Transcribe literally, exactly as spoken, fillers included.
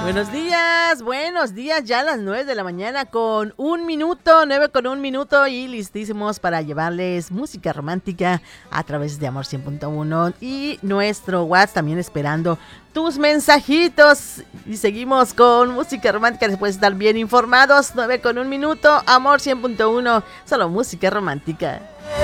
Buenos días, buenos días, ya a las nueve de la mañana con un minuto, nueve con un minuto y listísimos para llevarles música romántica a través de Amor cien punto uno y nuestro WhatsApp también esperando tus mensajitos y seguimos con música romántica después de estar bien informados, nueve con un minuto, Amor cien punto uno, solo música romántica.